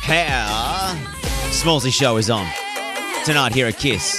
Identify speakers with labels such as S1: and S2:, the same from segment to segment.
S1: How Smallsy Show is on tonight here at Kiss.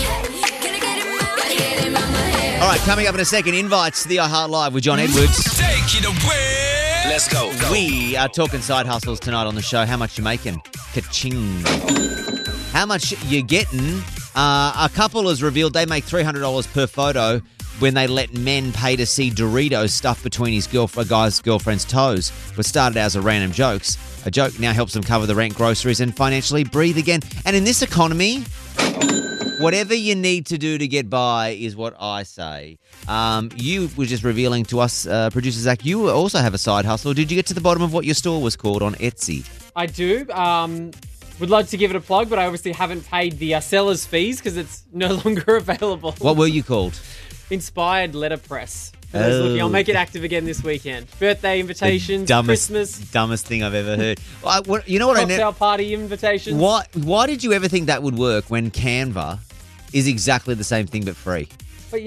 S1: All right, coming up in a second, invites to the iHeart Live with John Edwards.
S2: Take it away. Let's go.
S1: We are talking side hustles tonight on the show. How much you making? Ka-ching. How much you getting? A couple has revealed they make $300 per photo when they let men pay to see Doritos stuffed between a guy's girlfriend's toes. What started out as a random jokes. A joke now helps them cover the rent, groceries, and financially breathe again. And in this economy, whatever you need to do to get by is what I say. You were just revealing to us, producer Zach, you also have a side hustle. Did you get to the bottom of what your store was called on Etsy?
S3: I do. Would love to give it a plug, but I obviously haven't paid the seller's fees because it's no longer available.
S1: What were you called?
S3: Inspired Letterpress. For those looking, I'll make it active again this weekend. Birthday invitations, Christmas.
S1: Dumbest thing I've ever heard. You know what
S3: cocktail party invitations.
S1: Why did you ever think that would work when Canva is exactly the same thing but free?
S3: But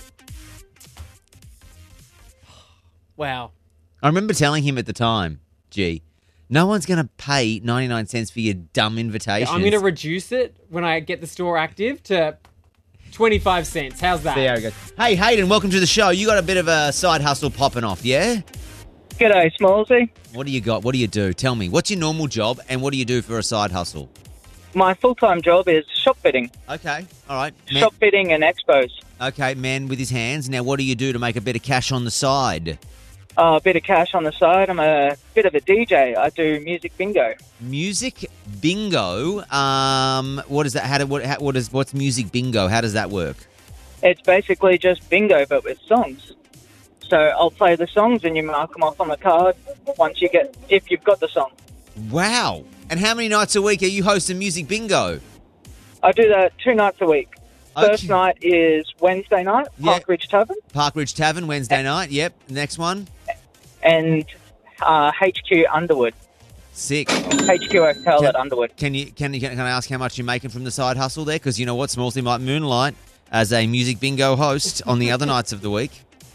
S3: wow.
S1: I remember telling him at the time, no one's going to pay 99 cents for your dumb invitations.
S3: I'm going to reduce it when I get the store active to 25 cents. How's that?
S1: There we go. Hey, Hayden, welcome to the show. You got a bit of a side hustle popping off, yeah?
S4: G'day, Smallsy.
S1: What do you got? What do you do? Tell me. What's your normal job and what do you do for a side hustle?
S4: My full-time job is shop fitting.
S1: Okay, all right.
S4: Shop fitting and expos.
S1: Okay, man with his hands. Now, what do you do to make a bit of cash on the side?
S4: A bit of cash on the side. I'm a bit of a DJ. I do music bingo.
S1: Music bingo? What is that? What's music bingo? How does that work?
S4: It's basically just bingo, but with songs. So I'll play the songs and you mark them off on the card if you've got the song.
S1: Wow. And how many nights a week are you hosting music bingo?
S4: I do that 2 nights a week.
S1: Okay.
S4: First night is Wednesday night, Park Ridge Tavern.
S1: Park Ridge Tavern, Wednesday night. Yep. Next one?
S4: And HQ Underwood.
S1: Sick.
S4: HQ Hotel at Underwood.
S1: Can I ask how much you're making from the side hustle there? Because you know what, Smallsy might moonlight as a music bingo host on the other nights of the week.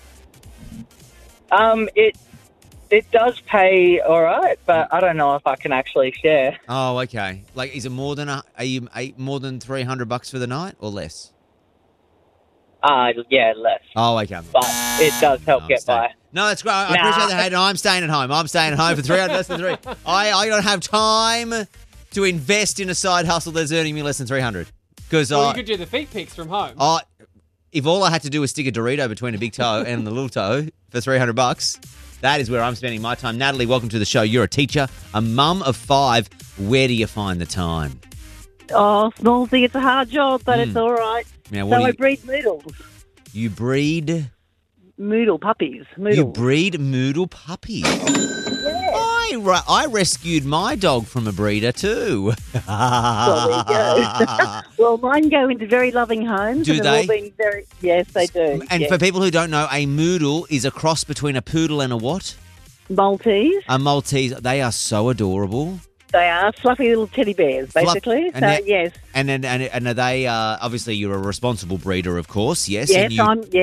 S4: It does pay all right, but I don't know if I can actually share.
S1: Oh, okay. Like, is it more than more than $300 for the night or less?
S4: Yeah, less.
S1: Oh, okay.
S4: But it does help get by.
S1: No, that's great. I appreciate that. Hey, no, I'm staying at home. I'm staying at home for 300 less than 3. I don't have time to invest in a side hustle that's earning me less than 300. Because
S3: you could do the feet pics from home.
S1: If all I had to do was stick a Dorito between a big toe and the little toe for $300, that is where I'm spending my time. Natalie, welcome to the show. You're a teacher, a mum of 5. Where do you find the time?
S5: Oh, Smallsy, it's a hard job, but it's all right.
S1: Now,
S5: I breed moodles.
S1: You breed?
S5: Moodle puppies. Moodles.
S1: You breed moodle puppies?
S5: Yeah.
S1: I rescued my dog from a breeder too.
S5: Well, there you go. Well, mine go into very loving homes.
S1: Do they?
S5: Yes, they do.
S1: And for people who don't know, a moodle is a cross between a poodle and a what?
S5: Maltese.
S1: A Maltese. They are so adorable.
S5: They are fluffy little teddy bears, basically. Yes.
S1: And are they? Obviously, you're a responsible breeder, of course. Yes.
S5: Yes,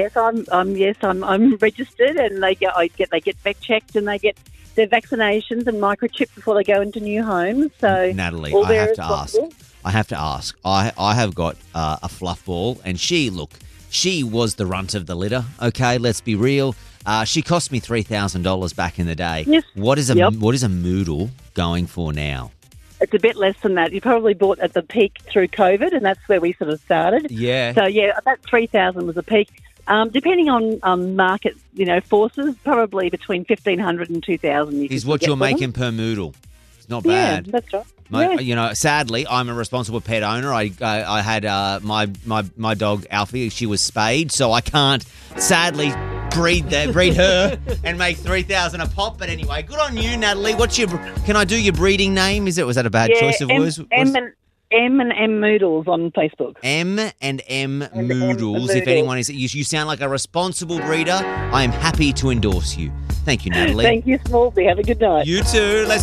S5: I'm registered, and they get vet checked, and they get their vaccinations and microchipped before they go into new homes. So,
S1: Natalie, I have to ask. I have got a fluff ball, and she was the runt of the litter. Okay, let's be real. She cost me $3,000 back in the day.
S5: Yes.
S1: What is a moodle going for now?
S5: It's a bit less than that. You probably bought at the peak through COVID, and that's where we sort of started.
S1: Yeah.
S5: So about $3,000 was a peak. Depending on market, forces, probably between $1,500 and $2,000.
S1: Is what you're making per moodle? It's not bad.
S5: Yeah, that's right.
S1: Sadly, I'm a responsible pet owner. I had my dog Alfie. She was spayed, so I can't sadly breed her and make $3,000 a pop. But anyway, good on you, Natalie. Can I do your breeding name? Was that a bad choice of words?
S5: M and M Moodles on Facebook.
S1: M and M Moodles. If anyone is, you sound like a responsible breeder. I am happy to endorse you. Thank you, Natalie.
S5: Thank you, Smallsy. Have a good night.
S1: You too.